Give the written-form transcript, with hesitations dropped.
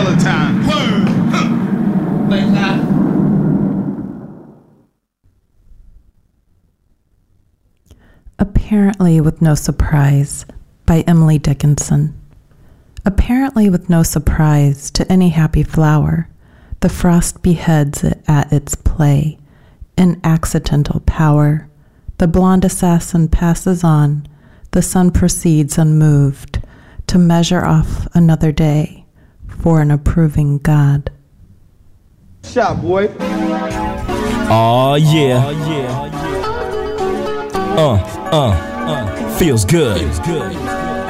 Valentine. Word. Huh. Thanks, God. Apparently with No Surprise by Emily Dickinson. Apparently with no surprise to any happy flower, the frost beheads it at its play. In accidental power, the blonde assassin passes on, the sun proceeds unmoved to measure off another day for an approving God. Shot, boy. Aw, yeah. Feels good.